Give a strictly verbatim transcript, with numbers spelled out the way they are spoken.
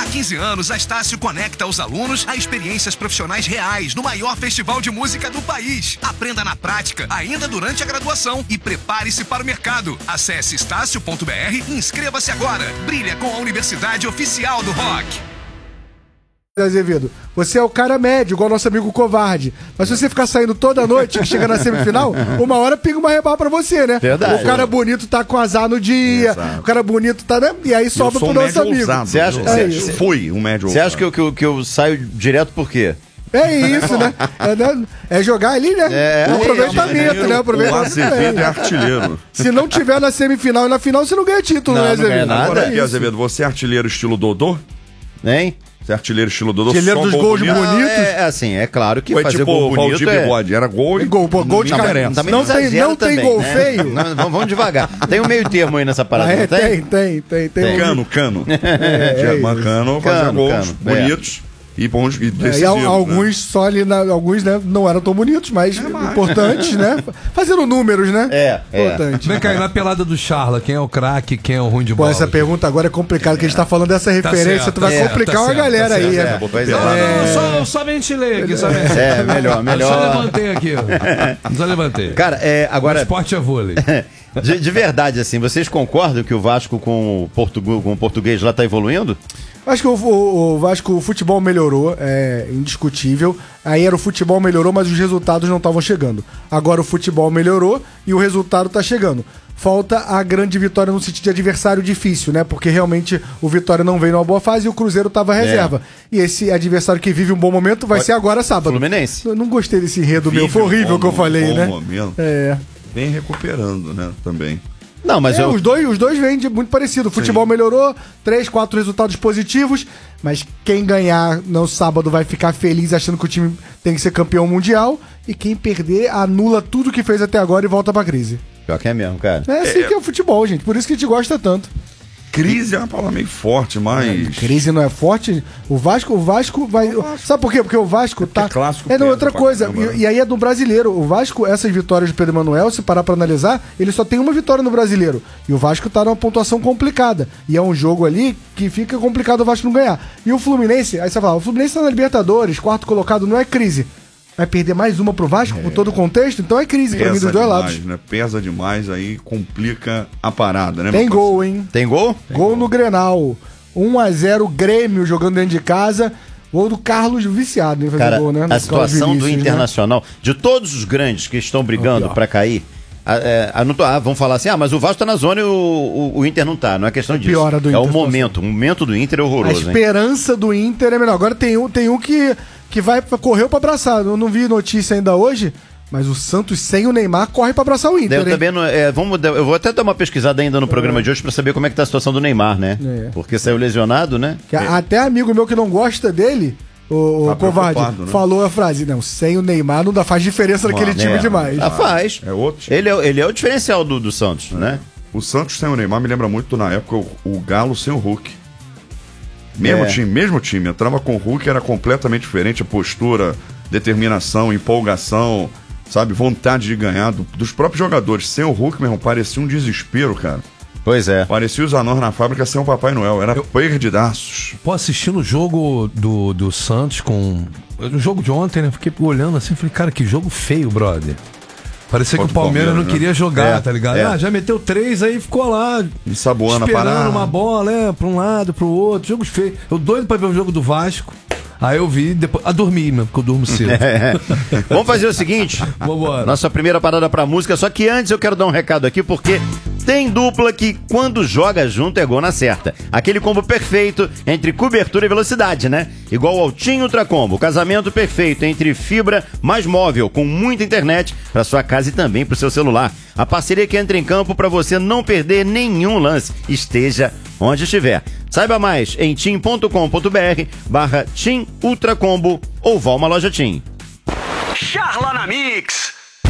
quinze anos, a Estácio conecta os alunos a experiências profissionais reais no maior festival de música do país. Aprenda na prática, ainda durante a graduação, e prepare-se para o mercado. Acesse estácio ponto br e inscreva-se agora. Brilha com a Universidade Oficial do Rock. Azevedo, você é o cara médio, igual nosso amigo Covarde. Mas se você ficar saindo toda noite, que chega na semifinal, uma hora pinga uma rebala pra você, né? Verdade. O cara bonito tá com azar no dia, Exato. o cara bonito tá, né? E aí sobra pro nosso amigo. Você acha, é cê, Fui um médio Você acha que eu, que, eu, que eu saio direto por quê? É isso, né? É, né? É jogar ali, né? É, é um aproveitamento, é, né? O Aproveitamento. Azevedo é artilheiro. Se não tiver na semifinal e na final, você não ganha título, Não, né, não ganha Azevedo? nada. Agora É aqui, isso. Azevedo, você é artilheiro estilo Dodô? Hein? Você é artilheiro estilo Dodô? Artilheiro só dos gol gols bonito? bonitos. É, é assim, é claro que Foi fazer tipo gol o bonito Valdir é... Bigode, era gol e Gol, pô, gol de não cara. interessa. Também Não tem, exagera não tem também, gol né? feio. Não, vamos, vamos devagar. Tem um meio termo aí nessa parada, Ah, é, não tem? tem, tem, tem, tem. um- Cano, cano. É, é Germán isso. Cano fazia Cano, gols Cano, bonitos e bons e É, decisivos. e al- né? alguns só ali, na- alguns, né, não eram tão bonitos, mas importantes, né? Fazendo números, né? É, é. Importante. Vem cá, e na pelada do Charla, quem é o craque, quem é o ruim de Pô, bola? essa pergunta agora é complicada, que a gente tá falando dessa referência, certo, tu vai tá certo, complicar tá uma certo, galera tá aí. certo, é. É, pois é. Não, só, somente ler aqui, somente. É, melhor, Eu melhor. só levantei aqui, ó. Só levantei. Cara, é, O agora, esporte é vôlei. de, de verdade, assim, vocês concordam que o Vasco com o, portugu, com o português lá tá evoluindo? Acho que o, o- o Vasco, o futebol melhorou, é indiscutível. Aí era o futebol melhorou, mas os resultados não estavam chegando. Agora o futebol melhorou e o resultado tá chegando. Falta a grande vitória no sentido de adversário difícil, né? Porque realmente o Vitória não veio numa boa fase e o Cruzeiro tava reserva. E esse adversário que vive um bom momento vai ser agora sábado. Fluminense. Eu não gostei desse enredo Vive meu, foi horrível um o que eu bom- falei, bom né? momento. É. Vem recuperando, né, também. Não, mas É, eu... os dois, os dois vêm de muito parecido. O futebol melhorou, três, quatro resultados positivos, mas quem ganhar no sábado vai ficar feliz achando que o time tem que ser campeão mundial, e quem perder anula tudo que fez até agora e volta pra crise. Pior que é mesmo, cara. É assim que é o futebol, gente. Por isso que a gente gosta tanto. Crise é uma palavra meio forte, mas... Crise não é forte. O Vasco, o Vasco vai. Sabe por quê? Porque o Vasco tá. É clássico É não, pesa outra pra coisa. caramba, né? E, e aí é do brasileiro. O Vasco, essas vitórias do Pedro Emanuel, se parar pra analisar, ele só tem uma vitória no brasileiro. E o Vasco tá numa pontuação complicada. E é um jogo ali que fica complicado o Vasco não ganhar. E o Fluminense, aí você fala, o Fluminense tá na Libertadores, quarto colocado, não é crise. Vai perder mais uma pro Vasco, por todo o contexto? Então é crise pra mim dos dois demais, lados. né? Pesa demais, aí complica a parada, né? Tem meu gol, hein? Tem gol? Gol no Grenal. um a zero Grêmio jogando dentro de casa. Gol do Carlos viciado em fazer Cara, gol, né? a Carlos situação do Vinícius, né? Internacional, de todos os grandes que estão brigando Ó, pra cair, a, é, a, não tô- ah, vão falar assim, ah, mas o Vasco tá na zona e o, o, o Inter não tá. Não é questão disso. pior a do é o Inter, momento. O momento do Inter é A horroroso, hein? esperança do Inter é melhor. Agora tem um, tem um que, que vai correu pra abraçar. Eu não vi notícia ainda hoje, mas o Santos sem o Neymar corre pra abraçar o Inter. Eu hein? também não, é, vamos, dar- eu vou até dar uma pesquisada ainda no programa de hoje pra saber como é que tá a situação do Neymar, né? É. Porque saiu lesionado, né? Que a- Até amigo meu que não gosta dele, o, o Tá Covarde, preocupado, né? falou a frase: não, sem o Neymar não dá, faz diferença naquele Mano, time É. demais. Ah, faz. É outro time. Ele é, ele é o diferencial do, do Santos, né? O Santos sem o Neymar me lembra muito na época o, o Galo sem o Hulk. Mesmo É. time, mesmo time. Entrava com o Hulk, era completamente diferente. A postura, determinação, empolgação, sabe? Vontade de ganhar do- dos próprios jogadores. Sem o Hulk, meu irmão, parecia um desespero, cara. Pois é. Parecia os anões na fábrica sem o Papai Noel. Era perdidaços. Pô, assistindo o jogo do, do Santos com... O jogo de ontem, né? Fiquei olhando assim, falei, cara, que jogo feio, brother. Parecia que Contra o o Palmeiras, Palmeiras, não né? queria jogar, É, tá ligado? é. Ah, já meteu três, aí ficou lá Ensaboando a esperando parada. uma bola, é, pra um lado, pro outro. Jogos feios. Eu doido pra ver o jogo do Vasco. Aí eu vi, depois... Ah, dormi, mesmo, porque eu durmo cedo. Vamos fazer o seguinte. Vambora. Nossa primeira parada pra música, só que antes eu quero dar um recado aqui, porque tem dupla que quando joga junto é gol na certa. Aquele combo perfeito entre cobertura e velocidade, né? Igual ao TIM Ultracombo, casamento perfeito entre fibra mais móvel, com muita internet pra sua casa e também pro seu celular. A parceria que entra em campo pra você não perder nenhum lance, esteja onde estiver. Saiba mais em tim ponto com ponto br barra TIM Ultracombo ou vá a uma loja TIM. Charla na Mix.